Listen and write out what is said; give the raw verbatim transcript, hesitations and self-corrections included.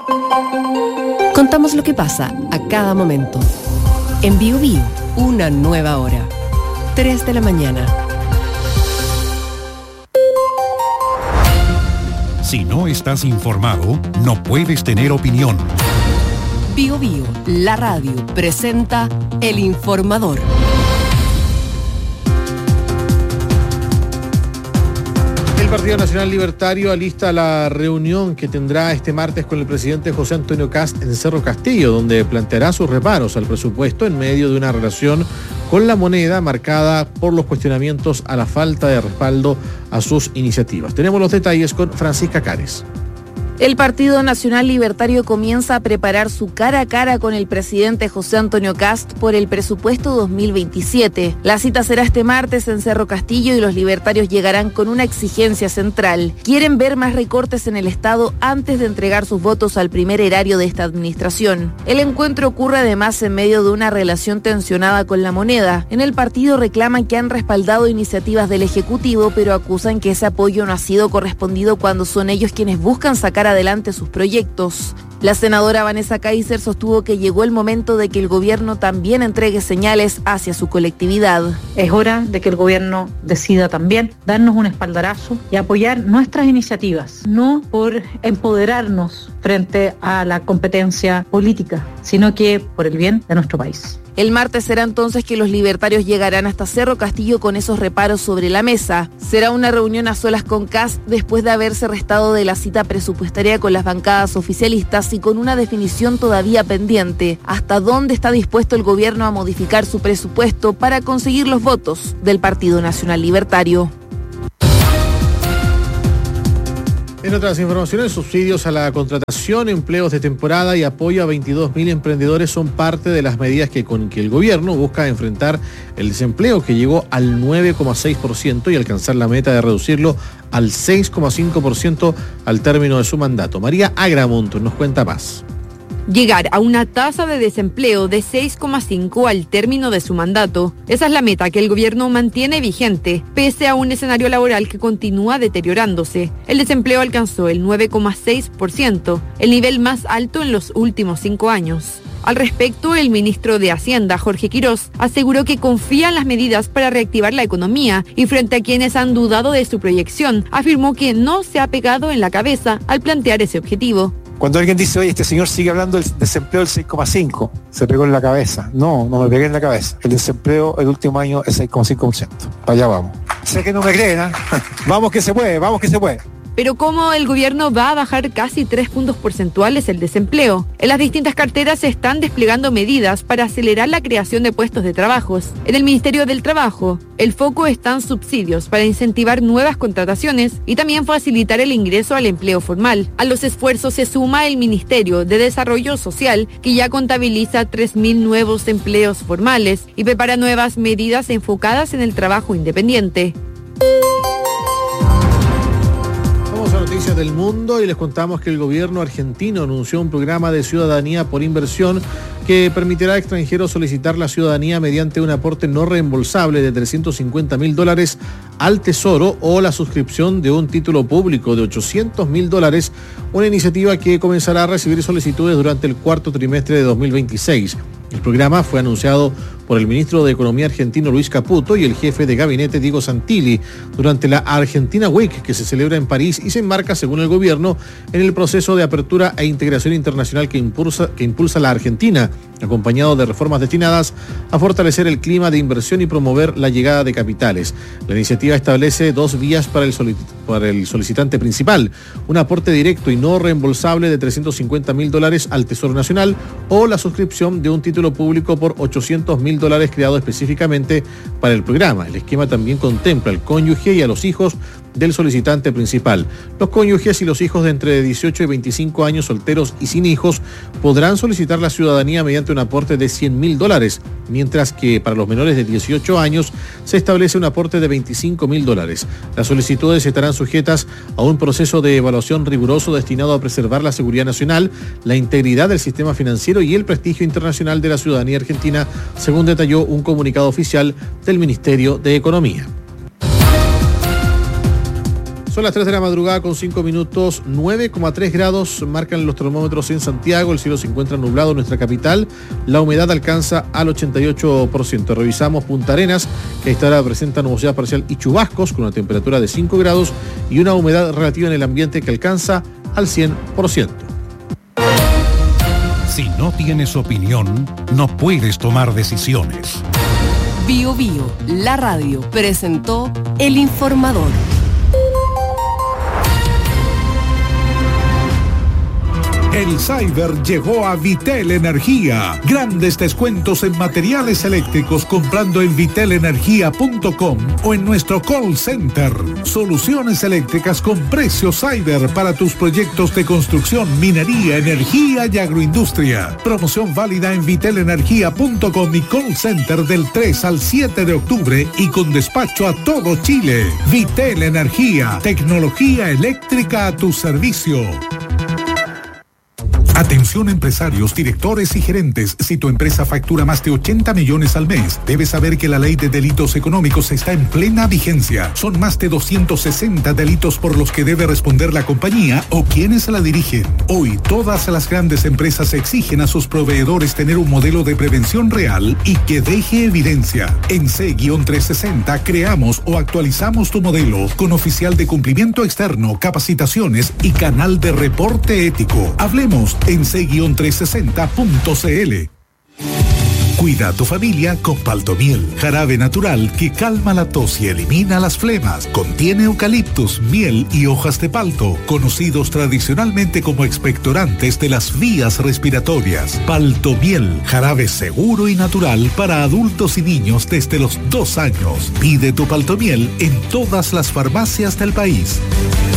Contamos lo que pasa a cada momento. En Bio Bio, una nueva hora. tres de la mañana. Si no estás informado, no puedes tener opinión. Bio Bio, la radio, presenta El Informador. El Partido Nacional Libertario alista la reunión que tendrá este martes con el presidente José Antonio Kast en Cerro Castillo, donde planteará sus reparos al presupuesto en medio de una relación con la moneda marcada por los cuestionamientos a la falta de respaldo a sus iniciativas. Tenemos los detalles con Francisca Cares. El Partido Nacional Libertario comienza a preparar su cara a cara con el presidente José Antonio Kast por el presupuesto dos mil veintisiete. La cita será este martes en Cerro Castillo y los libertarios llegarán con una exigencia central. Quieren ver más recortes en el Estado antes de entregar sus votos al primer erario de esta administración. El encuentro ocurre además en medio de una relación tensionada con la moneda. En el partido reclaman que han respaldado iniciativas del Ejecutivo, pero acusan que ese apoyo no ha sido correspondido cuando son ellos quienes buscan sacar adelante sus proyectos. La senadora Vanessa Kaiser sostuvo que llegó el momento de que el gobierno también entregue señales hacia su colectividad. Es hora de que el gobierno decida también darnos un espaldarazo y apoyar nuestras iniciativas, no por empoderarnos frente a la competencia política, sino que por el bien de nuestro país. El martes será entonces que los libertarios llegarán hasta Cerro Castillo con esos reparos sobre la mesa. Será una reunión a solas con Kast después de haberse restado de la cita presupuestaria con las bancadas oficialistas y con una definición todavía pendiente. ¿Hasta dónde está dispuesto el gobierno a modificar su presupuesto para conseguir los votos del Partido Nacional Libertario? En otras informaciones, subsidios a la contratación, empleos de temporada y apoyo a veintidós mil emprendedores son parte de las medidas que con que el gobierno busca enfrentar el desempleo, que llegó al nueve coma seis por ciento y alcanzar la meta de reducirlo al seis coma cinco por ciento al término de su mandato. María Agramunt nos cuenta más. Llegar a una tasa de desempleo de seis coma cinco al término de su mandato. Esa es la meta que el gobierno mantiene vigente, pese a un escenario laboral que continúa deteriorándose. El desempleo alcanzó el nueve coma seis por ciento, el nivel más alto en los últimos cinco años. Al respecto, el ministro de Hacienda, Jorge Quirós, aseguró que confía en las medidas para reactivar la economía y frente a quienes han dudado de su proyección, afirmó que no se ha pegado en la cabeza al plantear ese objetivo. Cuando alguien dice, oye, este señor sigue hablando del desempleo del seis coma cinco, se pegó en la cabeza. No, no me pegué en la cabeza. El desempleo el último año es seis coma cinco por ciento. Allá vamos. Sé que no me creen, ¿eh? Vamos que se puede, vamos que se puede. Pero ¿cómo el gobierno va a bajar casi tres puntos porcentuales el desempleo? En las distintas carteras se están desplegando medidas para acelerar la creación de puestos de trabajo. En el Ministerio del Trabajo, el foco está en subsidios para incentivar nuevas contrataciones y también facilitar el ingreso al empleo formal. A los esfuerzos se suma el Ministerio de Desarrollo Social, que ya contabiliza tres mil nuevos empleos formales y prepara nuevas medidas enfocadas en el trabajo independiente. Noticias del mundo y les contamos que el gobierno argentino anunció un programa de ciudadanía por inversión que permitirá a extranjeros solicitar la ciudadanía mediante un aporte no reembolsable de trescientos cincuenta mil dólares al Tesoro o la suscripción de un título público de ochocientos mil dólares, una iniciativa que comenzará a recibir solicitudes durante el cuarto trimestre de dos mil veintiséis. El programa fue anunciado por el ministro de Economía argentino Luis Caputo y el jefe de gabinete Diego Santilli durante la Argentina Week, que se celebra en París y se enmarca, según el gobierno, en el proceso de apertura e integración internacional que impulsa, que impulsa la Argentina, acompañado de reformas destinadas a fortalecer el clima de inversión y promover la llegada de capitales. La iniciativa establece dos vías para el, solic- para el solicitante principal: un aporte directo y no reembolsable de trescientos cincuenta mil dólares al Tesoro Nacional o la suscripción de un título público por ochocientos mil dólares creado específicamente para el programa. El esquema también contempla al cónyuge y a los hijos del solicitante principal. Los cónyuges y los hijos de entre dieciocho y veinticinco años, solteros y sin hijos, podrán solicitar la ciudadanía mediante un aporte de cien mil dólares, mientras que para los menores de dieciocho años se establece un aporte de veinticinco mil dólares. Las solicitudes estarán sujetas a un proceso de evaluación riguroso destinado a preservar la seguridad nacional, la integridad del sistema financiero y el prestigio internacional de la ciudadanía argentina, según detalló un comunicado oficial del Ministerio de Economía. Son las tres de la madrugada con cinco minutos, nueve coma tres grados marcan los termómetros en Santiago, el cielo se encuentra nublado en nuestra capital, la humedad alcanza al ochenta y ocho por ciento. Revisamos Punta Arenas, que a esta hora presenta nubosidad parcial y chubascos con una temperatura de cinco grados y una humedad relativa en el ambiente que alcanza al cien por ciento. Si no tienes opinión, no puedes tomar decisiones. Bio Bio, la radio, presentó El Informador. El Cyber llegó a Vitel Energía. Grandes descuentos en materiales eléctricos comprando en vitel energía punto com o en nuestro call center. Soluciones eléctricas con precios Cyber para tus proyectos de construcción, minería, energía y agroindustria. Promoción válida en vitel energía punto com y call center del tres al siete de octubre y con despacho a todo Chile. Vitel Energía, tecnología eléctrica a tu servicio. Atención empresarios, directores y gerentes. Si tu empresa factura más de ochenta millones al mes, debes saber que la ley de delitos económicos está en plena vigencia. Son más de doscientos sesenta delitos por los que debe responder la compañía o quienes la dirigen. Hoy, todas las grandes empresas exigen a sus proveedores tener un modelo de prevención real y que deje evidencia. En C trescientos sesenta creamos o actualizamos tu modelo con oficial de cumplimiento externo, capacitaciones y canal de reporte ético. Hablemos en C trescientos sesenta punto c l. Cuida a tu familia con Paltomiel, jarabe natural que calma la tos y elimina las flemas. Contiene eucaliptus, miel y hojas de palto, conocidos tradicionalmente como expectorantes de las vías respiratorias. Paltomiel, jarabe seguro y natural para adultos y niños desde los dos años. Pide tu Paltomiel en todas las farmacias del país.